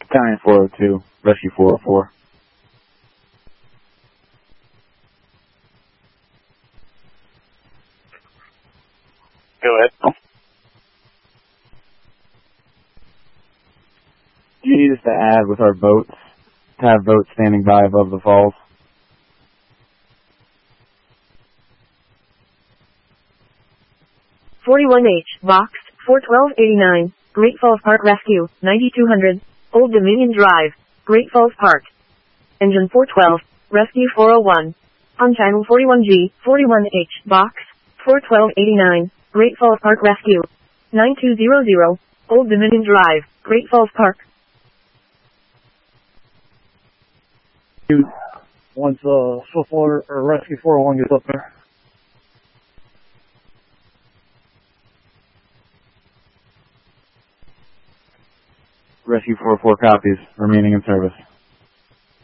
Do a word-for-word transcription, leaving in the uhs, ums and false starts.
Battalion four oh two, Rescue four oh four. Go ahead. Oh. Do you need us to add with our boats, to have boats standing by above the falls? forty-one H, Box, four twelve eighty-nine, Great Falls Park Rescue, ninety-two hundred, Old Dominion Drive, Great Falls Park. Engine four twelve, Rescue four oh one. On channel forty-one G, forty-one H, Box, four twelve eighty-nine, Great Falls Park Rescue, nine two hundred, Old Dominion Drive, Great Falls Park. Once uh, Swiftwater or Rescue four oh one gets up there. Rescue four oh four copies, remaining in service.